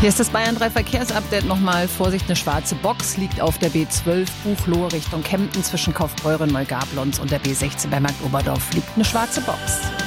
Hier ist das Bayern 3 Verkehrsupdate nochmal. Vorsicht, eine schwarze Box liegt auf der B12 Buchloe Richtung Kempten zwischen Kaufbeuren, Neugablonz und der B16 bei Marktoberdorf liegt eine schwarze Box.